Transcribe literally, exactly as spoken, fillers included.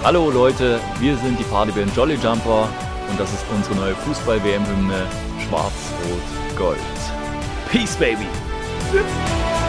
Hallo Leute, wir sind die Partyband Jolly Jumper und das ist unsere neue Fußball-W M-Hymne Schwarz-Rot-Gold. Peace, Baby!